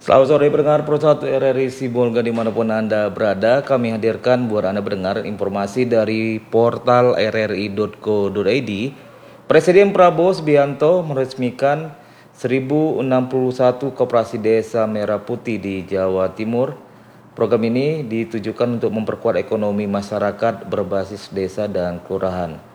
Selamat sore pendengar Pro 1 RRI Sibolga dimanapun Anda berada. Kami hadirkan buat Anda mendengar informasi dari portal rri.co.id. Presiden Prabowo Subianto meresmikan 1061 koperasi desa merah putih di Jawa Timur. Program ini ditujukan untuk memperkuat ekonomi masyarakat berbasis desa dan kelurahan.